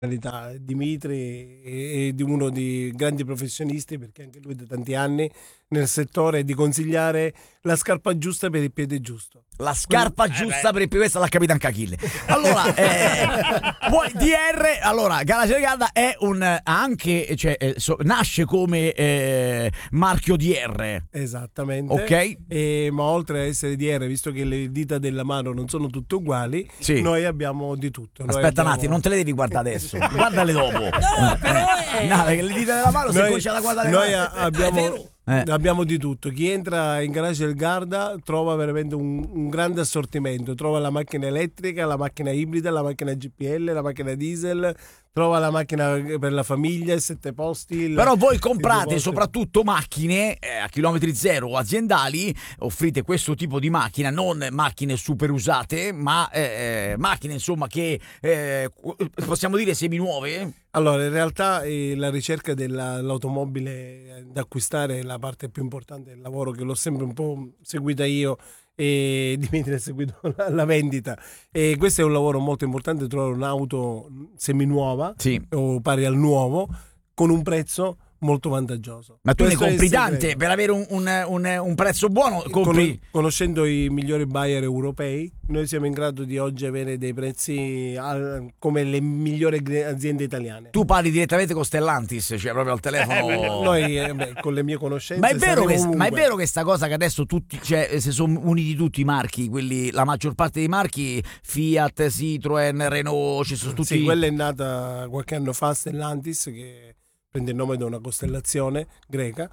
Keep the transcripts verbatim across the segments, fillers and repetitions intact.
Dimitri e di uno dei grandi professionisti, perché anche lui da tanti anni nel settore, di consigliare la scarpa giusta per il piede giusto. La scarpa eh giusta beh. per il piede, questa l'ha capita anche Achille. Allora, eh, poi D R, allora, Garage del Garda è un anche, cioè, eh, so, nasce come eh, marchio D R. Esattamente. Ok. E, ma oltre ad essere D R, visto che le dita della mano non sono tutte uguali, sì. noi abbiamo di tutto. Noi Aspetta abbiamo... un attimo, non te le devi guardare adesso, guardale dopo. No, però è... No, perché le dita della mano noi, si comincia a guardare. Noi a, abbiamo... Eh. Abbiamo di tutto. Chi entra in Garage del Garda trova veramente un, un grande assortimento. Trova la macchina elettrica, la macchina ibrida, la macchina G P L, la macchina diesel, trova la macchina per la famiglia, il sette posti. Il, Però voi comprate soprattutto macchine eh, a chilometri zero o aziendali, offrite questo tipo di macchina, non macchine super usate, ma eh, macchine insomma che eh, possiamo dire seminuove. Allora, in realtà eh, la ricerca dell'automobile da acquistare è la parte più importante del lavoro, che l'ho sempre un po' seguita io e Dimitri ha seguito la, la vendita. E questo è un lavoro molto importante, trovare un'auto seminuova, sì, o pari al nuovo, con un prezzo molto vantaggioso. Ma tu Questo ne compri tante per avere un, un, un, un prezzo buono? Compri... Conoscendo i migliori buyer europei, noi siamo in grado di oggi avere dei prezzi al, come le migliori aziende italiane. Tu parli direttamente con Stellantis, cioè proprio al telefono. Eh, noi eh, beh, con le mie conoscenze. Ma è vero che ma è vero che sta cosa che adesso tutti, cioè se sono uniti tutti i marchi, quelli, la maggior parte dei marchi, Fiat, Citroen, Renault, ci sono tutti. Sì, quella è nata qualche anno fa, Stellantis, che prende il nome da una costellazione greca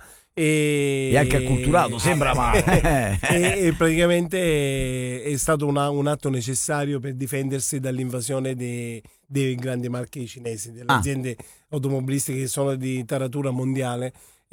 e, e anche acculturato sembra, ma e, e praticamente è stato una, un atto necessario per difendersi dall'invasione dei, dei grandi marchi cinesi, delle ah. aziende automobilistiche che sono di taratura mondiale,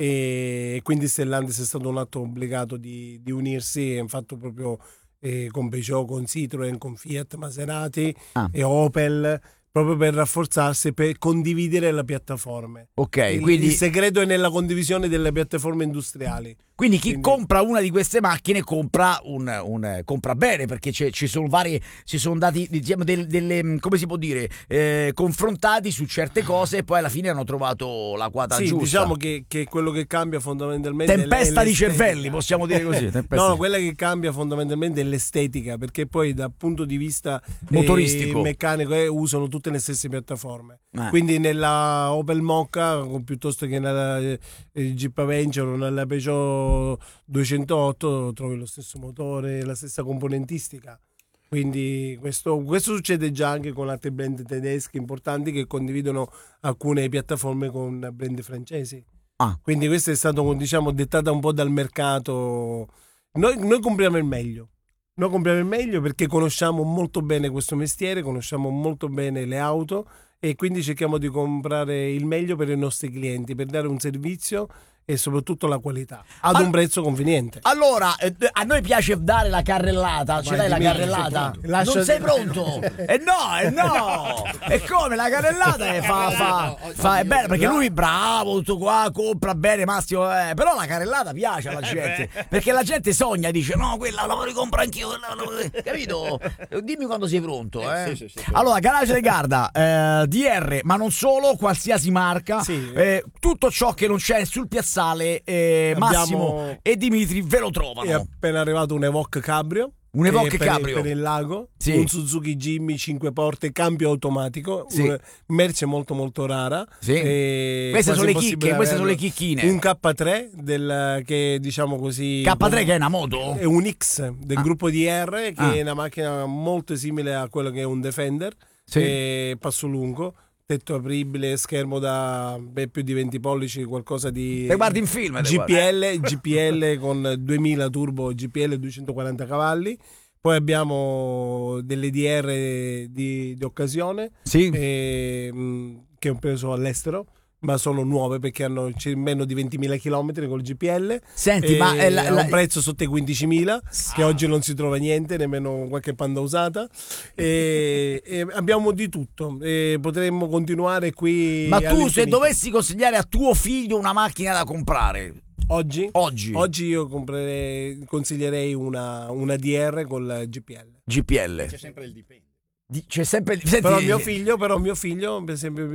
e quindi Stellantis è stato un atto obbligato di, di unirsi, e ha fatto proprio eh, con Peugeot, con Citroen, con Fiat, Maserati ah. e Opel, proprio per rafforzarsi, per condividere le piattaforme. Ok, il, quindi il segreto è nella condivisione delle piattaforme industriali. Quindi chi Quindi... compra una di queste macchine compra un, un compra bene, perché ci sono vari, ci sono dati, diciamo, delle, delle, come si può dire, eh, confrontati su certe cose e poi alla fine hanno trovato la quadra sì, giusta. Diciamo che, che quello che cambia fondamentalmente tempesta è di cervelli, possiamo dire così. No, no, quella che cambia fondamentalmente è l'estetica, perché poi dal punto di vista motoristico, eh, meccanico, eh, usano tutte le stesse piattaforme. Eh. Quindi nella Opel Mokka, piuttosto che nella eh, Jeep Avenger o nella Peugeot duecentootto, trovi lo stesso motore, la stessa componentistica. Quindi questo, questo succede già anche con altri brand tedeschi importanti che condividono alcune piattaforme con brand francesi. Ah. Quindi questo è stato, diciamo, dettata un po' dal mercato. Noi, noi compriamo il meglio. Noi compriamo il meglio perché conosciamo molto bene questo mestiere, conosciamo molto bene le auto e quindi cerchiamo di comprare il meglio per i nostri clienti, per dare un servizio e soprattutto la qualità ad All- un prezzo conveniente. Allora, eh, a noi piace dare la carrellata. Ce l'hai la carrellata? Lascia... Non sei pronto? Eh no, eh no! E come la carrellata è fa, fa, fa, è bella, perché lui bravo, tutto qua, compra bene, Massimo, eh, però la carrellata piace alla gente, perché la gente sogna, dice no, quella la ricompro anch'io, capito? Dimmi quando sei pronto, eh? Sì, sì, sì, sì. Allora, Garage del Garda, eh, D R, ma non solo, qualsiasi marca, sì. eh, tutto ciò che non c'è sul piazzale, eh, Massimo Abbiamo... e Dimitri ve lo trovano. È appena arrivato un Evoque Cabrio. Un Evoque per, Cabrio per il lago, sì. Un Suzuki Jimmy cinque porte, cambio automatico, sì. Una merce molto molto rara. Sì. Queste sono le chicche, queste sono le chicchine. Un K tre del, che diciamo così K tre che è una moto? È un X del ah. gruppo D R, che ah. è una macchina molto simile a quello che è un Defender, sì. e passo lungo, tetto apribile, schermo da beh, più di venti pollici, qualcosa di te guardi in film, G P L, G P L con duemila turbo, G P L duecentoquaranta cavalli. Poi abbiamo delle D R di, di occasione, sì. e, mh, che ho preso all'estero, ma sono nuove perché hanno meno di ventimila chilometri col G P L. Senti, ma è la, la... un prezzo sotto i quindicimila, che oggi non si trova niente, nemmeno qualche panda usata. E, e abbiamo di tutto. E potremmo continuare qui. Ma tu, se dovessi consigliare a tuo figlio una macchina da comprare oggi, oggi, oggi io comprerei, consiglierei una, una D R col G P L. G P L. C'è sempre il dipende. Di- c'è sempre senti, Però mio figlio, però mio figlio, per esempio,